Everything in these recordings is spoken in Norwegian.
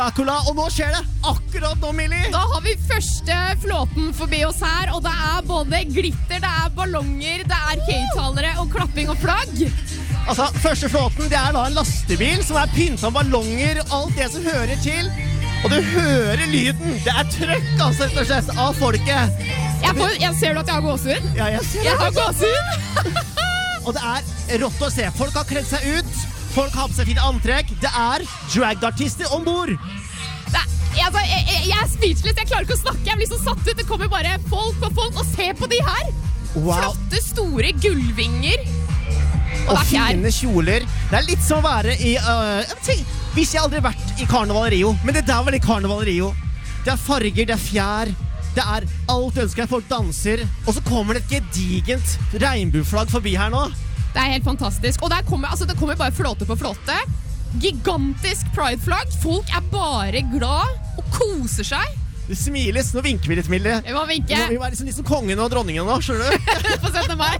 Dracula, og nå skjer det akkurat nå, Millie. Da har vi første flåten forbi oss her, og det både glitter, det ballonger, det høyttalere og klapping og flagg. Altså, første flåten, det da en lastebil som pyntet med ballonger, alt det som hører til. Og du hører lyden. Det trøkk, altså, rett og slett, av folket. Jeg ser du at jeg har gåsehud? Ja, jeg ser det. Jeg har gåsehud. Og det rått å se. Folk har kledd seg ut. Folk har på seg fine antrekk. Det dragartister ombord. Jeg speechless. Jeg klarer ikke å snakke. Jeg blir så satt ut. Det kommer bare folk og folk. Og se på de her. Wow. Flotte, store gullvinger. Og fine kjoler. Det litt som å være i... hvis jeg aldri har vært i Karneval Rio. Men det der var litt Karneval Rio. Det farger, det fjær. Det alt du ønsker. Folk danser. Og så kommer det et gedigent regnbueflagg forbi her nå. Det helt fantastisk. Og det kommer bare flåte på flåte. Gigantisk pride-flagg. Folk bare glad og koser seg. Det smiles. Nå vinker vi litt, Millie. Vi må vinke. Vi var liksom litt som kongen og dronningen nå, skjønner du? På 17. mai.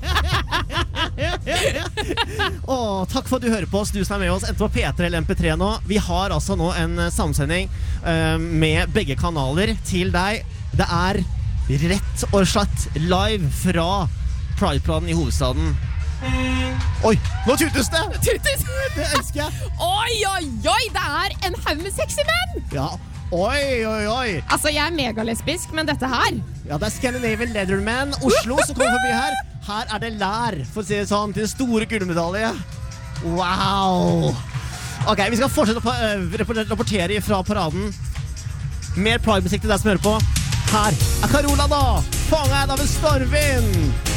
Takk for at du hører på oss. Du som med oss enten på P3 eller MP3 nå. Vi har altså nå en samsending med begge kanaler til deg. Det rett og slett live fra Prideplanen i hovedstaden. Oi, nå tutes det! Det elsker jeg. Oi, det en haug med sexy menn! Ja, oi. Altså, jeg megalesbisk, men dette her... Ja, det Scandinavian Leatherman, Oslo, som kommer forbi her. Her det lær, for å si det sånn, til den store gullmedalje. Wow! Ok, vi skal fortsette å rapportere fra paraden. Mer Pride-musikk til deg som hører på. Her Carola da, fanget av en stormvind.